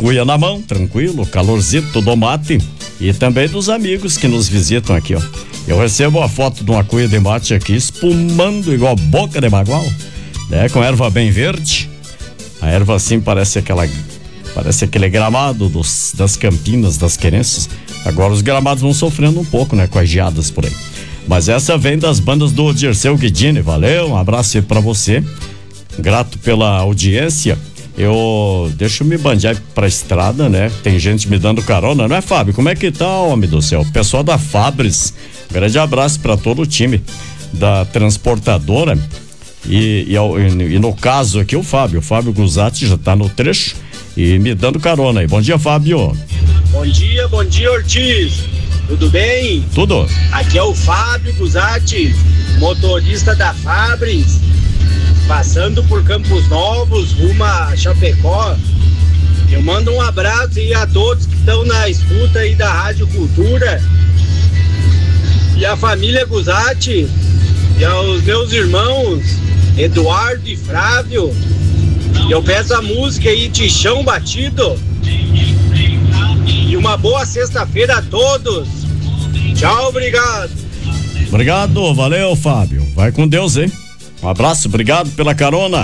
cuia na mão, tranquilo, calorzito do mate e também dos amigos que nos visitam aqui, ó. Eu recebo a foto de uma cuia de mate aqui espumando igual boca de bagual, né? Com erva bem verde. A erva assim parece aquele gramado das Campinas, das Querências. Agora os gramados vão sofrendo um pouco, né? Com as geadas por aí. Mas essa vem das bandas do Dirceu Guidini. Valeu, um abraço aí pra você. Grato pela audiência. Deixa eu me bandear pra estrada, né? Tem gente me dando carona, não é, Fábio? Como é que tá, homem do céu? Pessoal da Fabris, grande abraço pra todo o time da transportadora. E no caso aqui, o Fábio Guzatti já tá no trecho e me dando carona aí. Bom dia, Fábio. Bom dia, Ortiz. Tudo bem? Tudo. Aqui é o Fábio Guzatti, motorista da Fabris, passando por Campos Novos, rumo a Chapecó. Eu mando um abraço aí a todos que estão na escuta aí da Rádio Cultura e a família Guzatti e aos meus irmãos Eduardo e Flávio. Eu peço a música aí de Chão Batido. E uma boa sexta-feira a todos. Tchau, obrigado. Obrigado, valeu, Fábio. Vai com Deus, hein? Um abraço, obrigado pela carona.